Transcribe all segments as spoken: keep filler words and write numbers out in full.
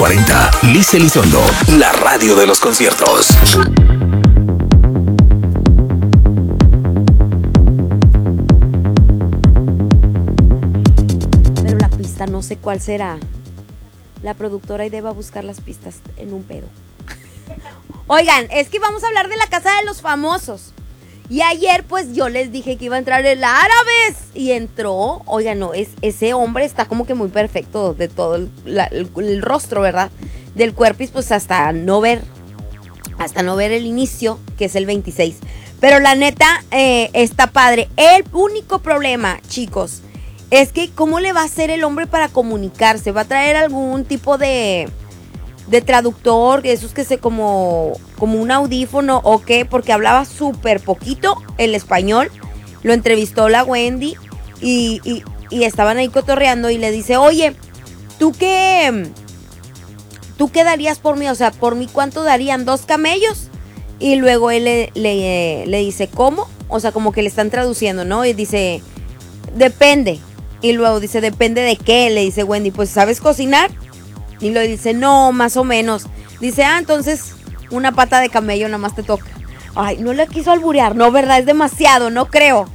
cuarenta, Liz Elizondo, la radio de los conciertos. Pero la pista no sé cuál será. La productora Aide va a buscar las pistas en un pedo. Oigan, es que vamos a hablar de la casa de los famosos. Y ayer pues yo les dije que iba a entrar el Árabes y entró. Oigan, no, es, ese hombre está como que muy perfecto de todo el, la, el, el rostro, ¿verdad? Del cuerpo, pues hasta no ver, hasta no ver el inicio, que es el veintiséis. Pero la neta, eh, está padre. El único problema, chicos, es que ¿cómo le va a hacer el hombre para comunicarse? ¿Va a traer algún tipo de... de traductor, esos que se como, como un audífono o qué? Porque hablaba súper poquito el español. Lo entrevistó la Wendy y, y, y estaban ahí cotorreando y le dice, oye, ¿tú qué, ¿tú qué darías por mí? O sea, ¿por mí cuánto darían? ¿Dos camellos? Y luego él le, le, le dice, ¿cómo? O sea, como que le están traduciendo, ¿no? Y dice, depende. Y luego dice, ¿depende de qué? Le dice Wendy, pues, ¿sabes cocinar? Y lo dice, no, más o menos. Dice, ah, entonces una pata de camello nada más te toca. Ay, no le quiso alburear, no, ¿verdad? Es demasiado, no creo.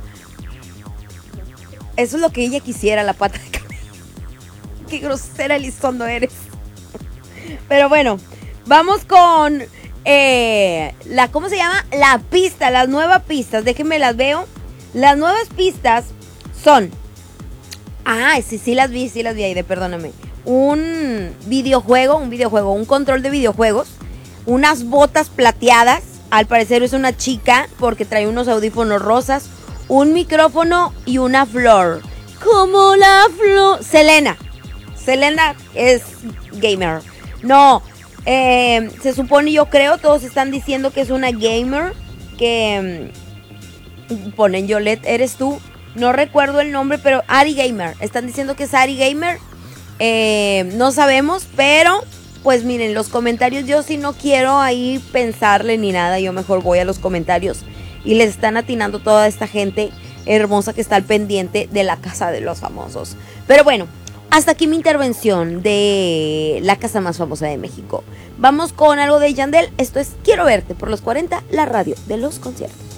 Eso es lo que ella quisiera, la pata de camello. Qué grosera, Elizondo, eres. Pero bueno, vamos con eh, la, ¿cómo se llama? La pista, las nuevas pistas. Déjenme las veo. Las nuevas pistas son... Ah, sí, sí las vi, sí las vi, Aide, perdóname. Un videojuego, un videojuego, un control de videojuegos, unas botas plateadas, al parecer es una chica porque trae unos audífonos rosas, un micrófono y una flor, como la flor. Selena, Selena es gamer. No, eh, se supone, yo creo, todos están diciendo que es una gamer, que um, ponen Yolette, eres tú, no recuerdo el nombre, pero Ari Gamer, están diciendo que es Ari Gamer. Eh, no sabemos, pero pues miren, los comentarios, yo sí no quiero ahí pensarle ni nada, yo mejor voy a los comentarios y les están atinando toda esta gente hermosa que está al pendiente de la casa de los famosos. Pero bueno, hasta aquí mi intervención de la casa más famosa de México. Vamos con algo de Yandel, esto es Quiero Verte por los cuarenta, la radio de los conciertos.